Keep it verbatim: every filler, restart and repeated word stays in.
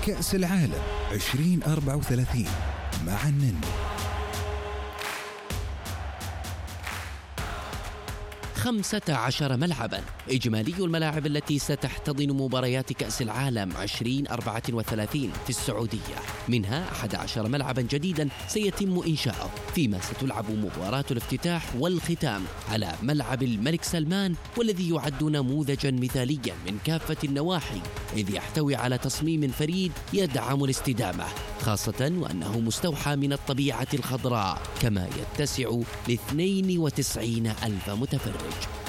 كأس العالم عشرين أربعة وثلاثين مع النني. خمسة عشر ملعباً إجمالي الملاعب التي ستحتضن مباريات كأس العالم عشرين أربعة وثلاثين في السعودية، منها أحد عشر ملعباً جديداً سيتم إنشاؤه، فيما ستلعب مباراة الافتتاح والختام على ملعب الملك سلمان، والذي يعد نموذجاً مثالياً من كافة النواحي، إذ يحتوي على تصميم فريد يدعم الاستدامة، خاصة وأنه مستوحى من الطبيعة الخضراء، كما يتسع لاثنين وتسعين ألف متفرج.